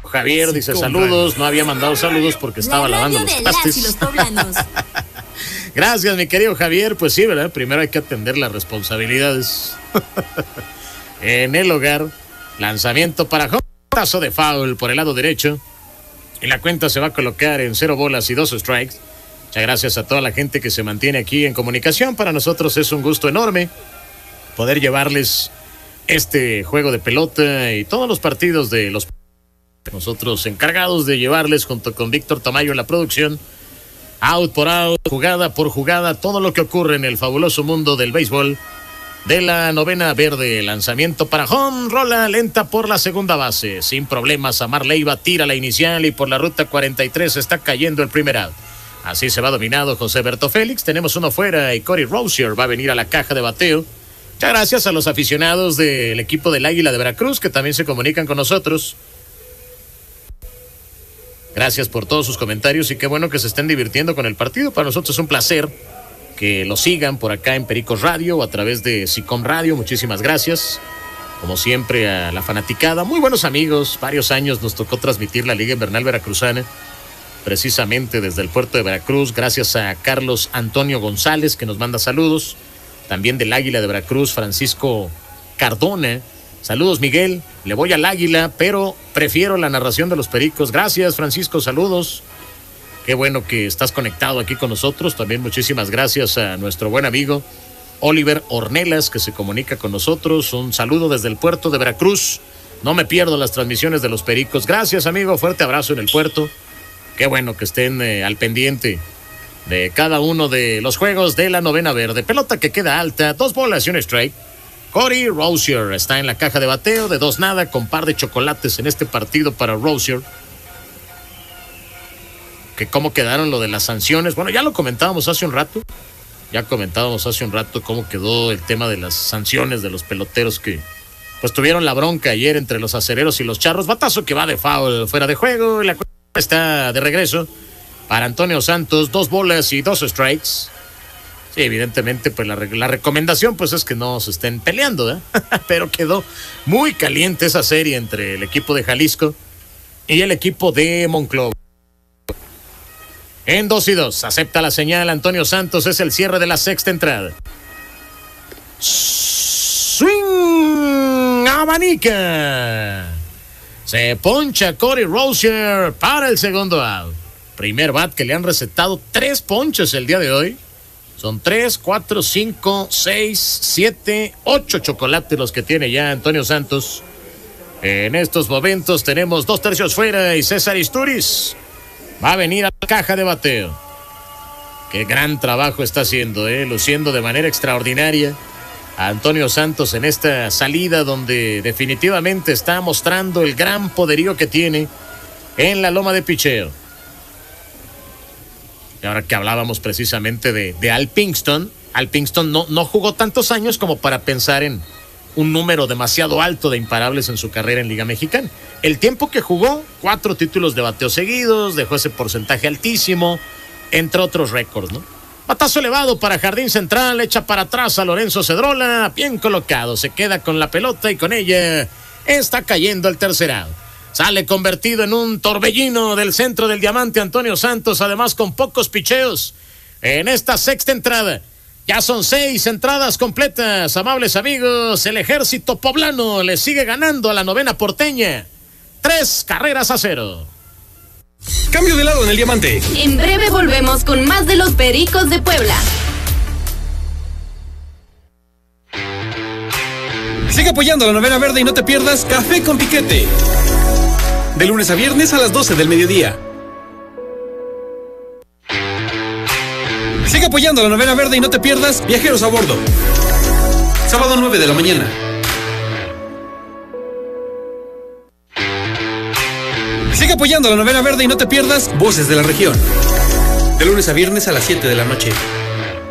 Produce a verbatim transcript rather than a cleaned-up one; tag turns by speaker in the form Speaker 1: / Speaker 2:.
Speaker 1: Javier dice saludos, no había mandado saludos porque estaba lavando los trastes. Los Gracias, mi querido Javier. Pues sí, ¿verdad? Primero hay que atender las responsabilidades. En el hogar, lanzamiento para home, tazo de foul por el lado derecho. Y la cuenta se va a colocar en cero bolas y dos strikes. Muchas gracias a toda la gente que se mantiene aquí en comunicación. Para nosotros es un gusto enorme poder llevarles este juego de pelota y todos los partidos de los... Nosotros encargados de llevarles junto con Víctor Tamayo en la producción, out por out, jugada por jugada, todo lo que ocurre en el fabuloso mundo del béisbol. De la novena verde, lanzamiento para home, rola lenta por la segunda base. Sin problemas, Amar Leiva tira la inicial y por la ruta cuarenta y tres está cayendo el primer out. Así se va dominado José Berto Félix. Tenemos uno fuera y Corey Rosier va a venir a la caja de bateo. Muchas gracias a los aficionados del equipo del Águila de Veracruz que también se comunican con nosotros. Gracias por todos sus comentarios y qué bueno que se estén divirtiendo con el partido. Para nosotros es un placer que lo sigan por acá en Pericos Radio o a través de SICOM Radio. Muchísimas gracias. Como siempre a la fanaticada. Muy buenos amigos. Varios años nos tocó transmitir la Liga Invernal Veracruzana. Precisamente desde el puerto de Veracruz. Gracias a Carlos Antonio González que nos manda saludos. También del Águila de Veracruz, Francisco Cardona. Saludos, Miguel. Le voy al Águila, pero prefiero la narración de los Pericos. Gracias, Francisco. Saludos. Qué bueno que estás conectado aquí con nosotros. También muchísimas gracias a nuestro buen amigo Oliver Ornelas, que se comunica con nosotros. Un saludo desde el puerto de Veracruz. No me pierdo las transmisiones de los Pericos. Gracias, amigo. Fuerte abrazo en el puerto. Qué bueno que estén eh, al pendiente de cada uno de los juegos de la novena verde. Pelota que queda alta. Dos bolas y un strike. Corey Rosier está en la caja de bateo de dos nada con par de chocolates en este partido para Rosier. Que cómo quedaron lo de las sanciones. Bueno, ya lo comentábamos hace un rato. Ya comentábamos hace un rato cómo quedó el tema de las sanciones de los peloteros que pues tuvieron la bronca ayer entre los acereros y los charros. Batazo que va de foul fuera de juego. Y la cuenta está de regreso para Antonio Santos. Dos bolas y dos strikes. Sí, evidentemente, pues la, la recomendación pues es que no se estén peleando, ¿eh? Pero quedó muy caliente esa serie entre el equipo de Jalisco y el equipo de Monclova. En dos y dos, acepta la señal Antonio Santos, es el cierre de la sexta entrada. Swing, abanica. Se poncha Corey Rosier para el segundo out. Primer bat que le han recetado tres ponches el día de hoy. Son tres, cuatro, cinco, seis, siete, ocho chocolates los que tiene ya Antonio Santos. En estos momentos tenemos dos tercios fuera y César Isturiz va a venir a la caja de bateo. Qué gran trabajo está haciendo, eh, luciendo de manera extraordinaria a Antonio Santos en esta salida donde definitivamente está mostrando el gran poderío que tiene en la loma de picheo. Y ahora que hablábamos precisamente de, de Al Pinkston, Al Pinkston no, no jugó tantos años como para pensar en un número demasiado alto de imparables en su carrera en Liga Mexicana. El tiempo que jugó, cuatro títulos de bateo seguidos, dejó ese porcentaje altísimo, entre otros récords, ¿no? Batazo elevado para Jardín Central, echa para atrás a Lorenzo Cedrola, bien colocado, se queda con la pelota y con ella está cayendo el tercer out. Sale convertido en un torbellino del centro del diamante Antonio Santos, además con pocos picheos en esta sexta entrada. Ya son seis entradas completas, amables amigos. El ejército poblano le sigue ganando a la novena porteña. Tres carreras a cero.
Speaker 2: Cambio de lado en el diamante.
Speaker 3: En breve volvemos con más de los Pericos de Puebla.
Speaker 2: Sigue apoyando a la novena verde y no te pierdas Café con Piquete. De lunes a viernes a las doce del mediodía. Sigue apoyando a la novena verde y no te pierdas Viajeros a Bordo. Sábado nueve de la mañana. Sigue apoyando a la novena verde y no te pierdas Voces de la Región. De lunes a viernes a las siete de la noche.